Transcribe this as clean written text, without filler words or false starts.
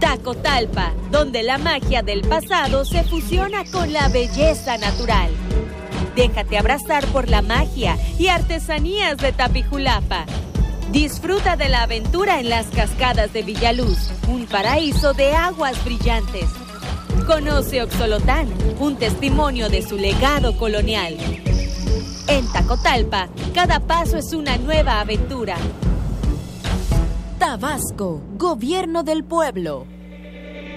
Tacotalpa, donde la magia del pasado se fusiona con la belleza natural. Déjate abrazar por la magia y artesanías de Tapijulapa. Disfruta de la aventura en las cascadas de Villaluz, un paraíso de aguas brillantes. Conoce Oxolotán, un testimonio de su legado colonial. En Tacotalpa, cada paso es una nueva aventura. Tabasco, Gobierno del Pueblo.